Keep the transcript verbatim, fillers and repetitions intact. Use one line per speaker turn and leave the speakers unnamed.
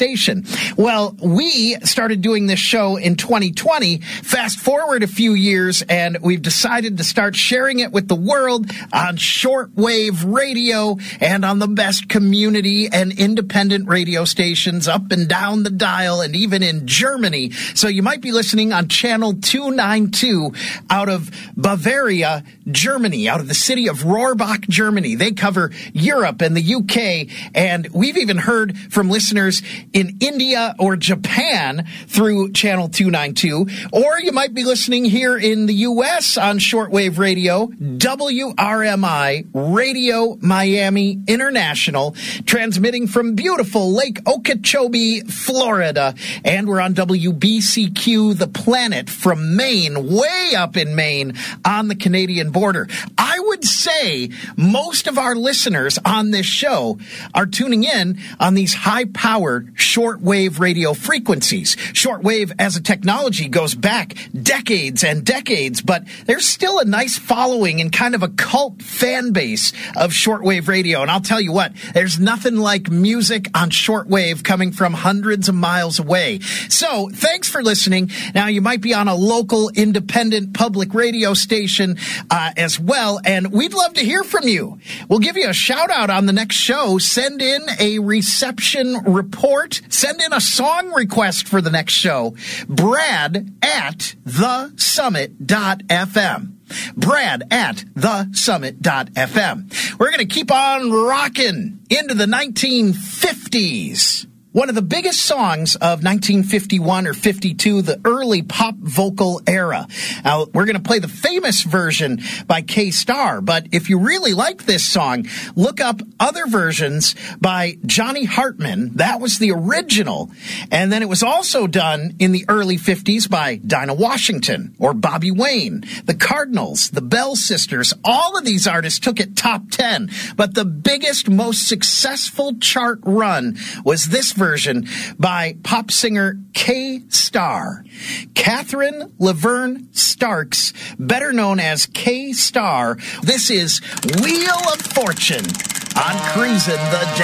station. Well, we started doing this show in twenty twenty. Fast forward a few years, and we've decided to start sharing it with the world on shortwave radio and on the best community and independent radio stations up and down the dial and even in Germany. So you might be listening on channel two ninety-two out of Bavaria, Germany, out of the city of Rohrbach, Germany. They cover Europe and the U K, and we've even heard from listeners in India or Japan through channel two ninety-two. Or you might be listening here in the U S on shortwave radio, W R M I Radio Miami International, transmitting from beautiful Lake Okeechobee, Florida. And we're on W B C Q The Planet from Maine, way up in Maine on the Canadian border. I would say most of our listeners on this show are tuning in on these high-powered shortwave radio frequencies. Shortwave as a technology goes back decades and decades, but there's still a nice following and kind of a cult fan base of shortwave radio. And I'll tell you what, there's nothing like music on shortwave coming from hundreds of miles away. So thanks for listening. Now, you might be on a local independent public radio station uh, as well, and we'd love to hear from you. We'll give you a shout out on the next show. Send in a reception report. Send in a song request for the next show. Brad at the summit dot f m. Brad at the summit dot f m. We're going to keep on rocking into the nineteen fifties. One of the biggest songs of nineteen fifty-one or fifty-two, the early pop vocal era. Now, we're going to play the famous version by K-Star, but if you really like this song, look up other versions by Johnny Hartman. That was the original. And then it was also done in the early fifties by Dinah Washington or Bobby Wayne, the Cardinals, the Bell Sisters. All of these artists took it top ten, but the biggest, most successful chart run was this version by pop singer K-Star. Catherine Laverne Starks, better known as K-Star. This is Wheel of Fortune on Cruisin' the